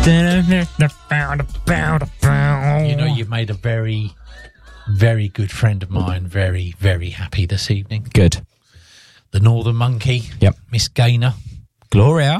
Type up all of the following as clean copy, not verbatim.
You know, you've made a very, very good friend of mine very, very happy this evening. Good. The Northern Monkey. Yep. Miss Gaynor. Gloria.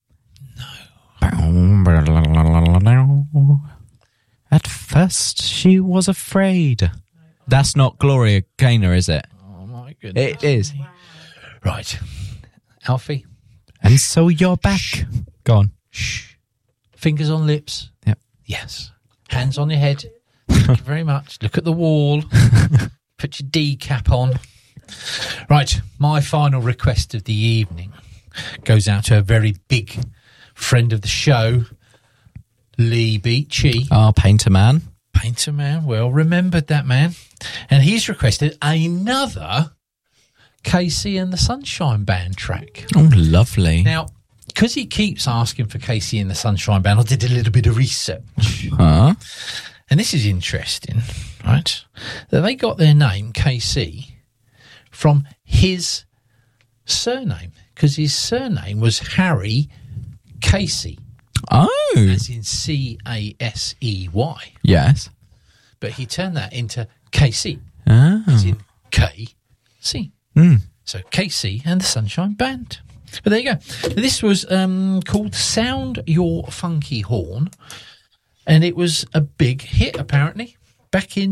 No. At first she was afraid. That's not Gloria Gaynor, is it? Oh, my goodness. It is. Right. Alfie. And so you're back. Go on. Shh. Fingers on lips. Yep. Yes. Hands on your head. Thank you very much. Look at the wall. Put your D cap on. Right. My final request of the evening goes out to a very big friend of the show, Lee Beachy. Our painter man. Painter man. Well remembered, that man. And he's requested another Casey and the Sunshine Band track. Oh, lovely. Now, because he keeps asking for Casey and the Sunshine Band, I did a little bit of research. Huh? And this is interesting, right? That they got their name, KC, from his surname, because his surname was Harry Casey. Oh. As in Casey. Yes. But he turned that into KC, Oh. as in KC. Mm. So KC and the Sunshine Band. But there you go. This was called Sound Your Funky Horn, and it was a big hit, apparently, back in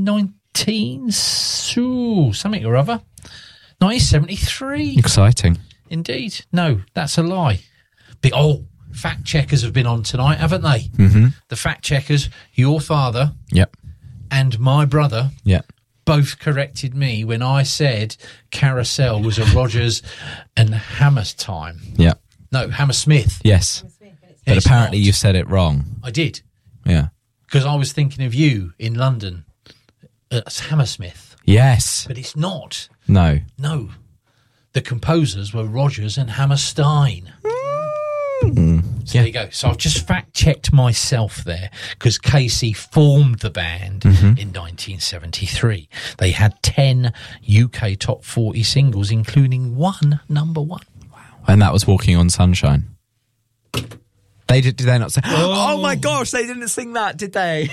1973. Exciting. Indeed. No, that's a lie. Fact checkers have been on tonight, haven't they? Mm-hmm. The fact checkers, your father Yep. and my brother, Yep. both corrected me when I said Carousel was a Rodgers and Hammertime. Yep. No, Hammersmith. Yes. But It's apparently not. you said it wrong. I did, Yeah. because I was thinking of you in London as Hammersmith, Yes. but it's not. No. No, the composers were Rodgers and Hammerstein. So there you go. So I've just fact-checked myself there, because Casey formed the band in 1973. They had 10 UK top 40 singles, including one number one. And that was Walking on Sunshine. Did they not say? Oh my gosh, they didn't sing that, did they?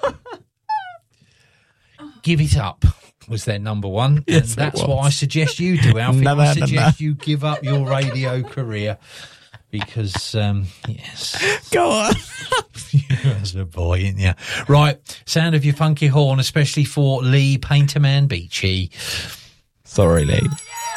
Give It Up was their number one. Yes, and that's it was. what I suggest you do, Alfie. No. I suggest you give up your radio career. Because, yes. Go on. As a boy, ain't you? Right, sound of your funky horn, especially for Lee Painterman Beachy. Sorry, Lee.